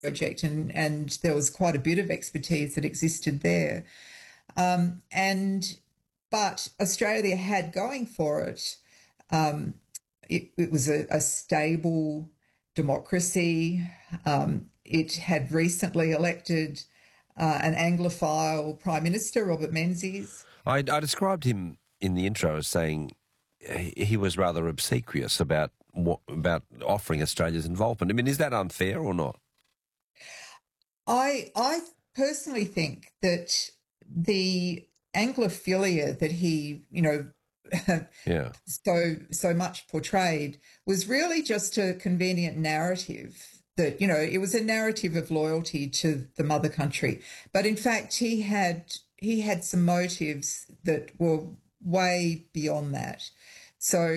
project, and there was quite a bit of expertise that existed there. And but Australia had going for it. It was a stable democracy. It had recently elected an Anglophile Prime Minister, Robert Menzies. I described him in the intro as saying he was rather obsequious about offering Australia's involvement. I mean, is that unfair or not? I personally think that the Anglophilia that he, Yeah. so much portrayed was really just a convenient narrative that, it was a narrative of loyalty to the mother country. But in fact, he had some motives that were way beyond that. So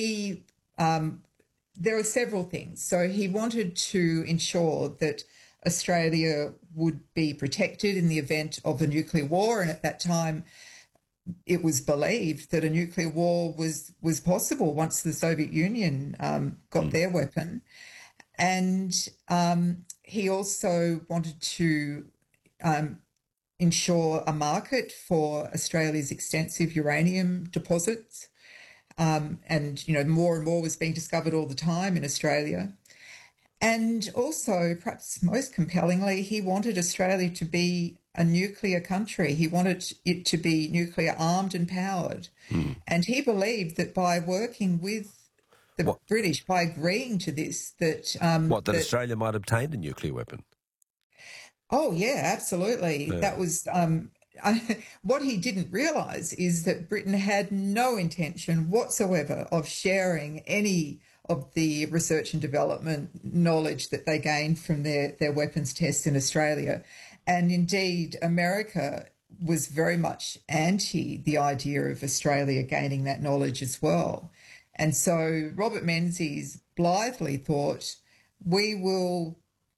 there are several things. So he wanted to ensure that Australia would be protected in the event of a nuclear war. And at that time, it was believed that a nuclear war was possible once the Soviet Union got their weapon. And he also wanted to ensure a market for Australia's extensive uranium deposits. And more and more was being discovered all the time in Australia. And also, perhaps most compellingly, he wanted Australia to be a nuclear country. He wanted it to be nuclear armed and powered. And he believed that by working with the British, by agreeing to this, that Australia might obtain a nuclear weapon? Oh, yeah, absolutely. Yeah. That was what he didn't realise is that Britain had no intention whatsoever of sharing any of the research and development knowledge that they gained from their weapons tests in Australia. And indeed, America was very much anti the idea of Australia gaining that knowledge as well. And so Robert Menzies blithely thought, we will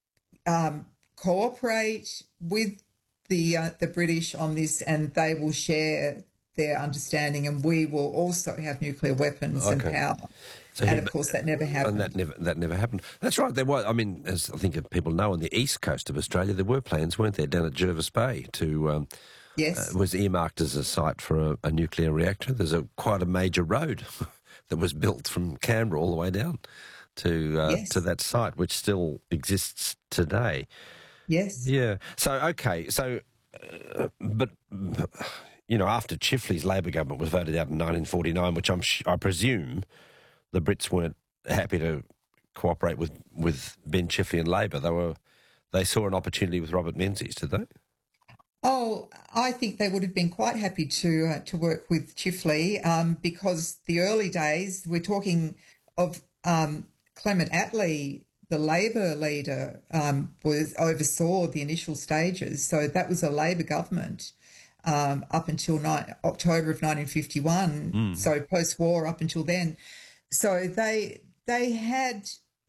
cooperate with the British on this, and they will share their understanding, and we will also have nuclear weapons and power. So and of course, that never happened. And that never happened. That's right. There was. I mean, as I think people know, on the east coast of Australia, there were plans, weren't there, down at Jervis Bay to. Yes. Was earmarked as a site for a nuclear reactor. There's quite a major road that was built from Canberra all the way down to that site, which still exists today. Yes. Yeah. So, okay. So, but after Chifley's Labor government was voted out in 1949, which I presume the Brits weren't happy to cooperate with Ben Chifley and Labor. They saw an opportunity with Robert Menzies, did they? Oh, I think they would have been quite happy to work with Chifley because the early days, we're talking of Clement Attlee, the Labor leader, oversaw the initial stages. So that was a Labor government up until October of 1951. So post-war up until then. So they had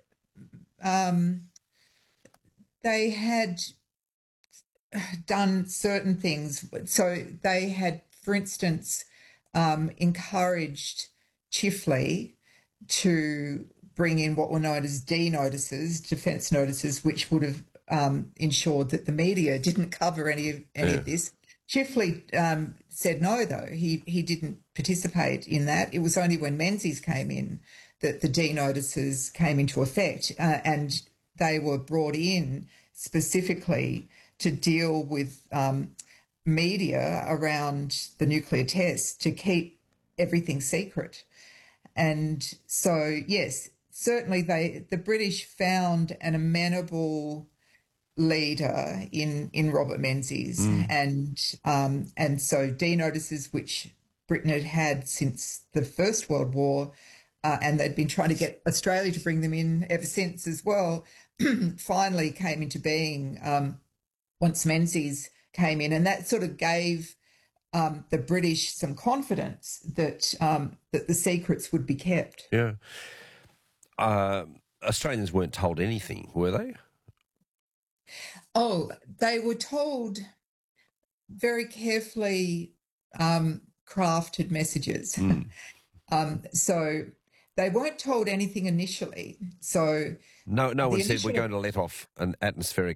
done certain things. So they had, for instance, encouraged Chifley to bring in what were known as D notices, defence notices, which would have ensured that the media didn't cover any of this. Chifley said no, though. He didn't participate in that. It was only when Menzies came in that the D notices came into effect, and they were brought in specifically to deal with media around the nuclear tests to keep everything secret. And so, yes, certainly the British found an amenable leader in Robert Menzies, and so D notices, which Britain had had since the First World War, and they'd been trying to get Australia to bring them in ever since as well, finally came into being once Menzies came in, and that sort of gave the British some confidence that that the secrets would be kept. Yeah. Australians weren't told anything, were they? Oh, they were told very carefully crafted messages. So They weren't told anything initially. So no one said we're initial- going to let off an atmospheric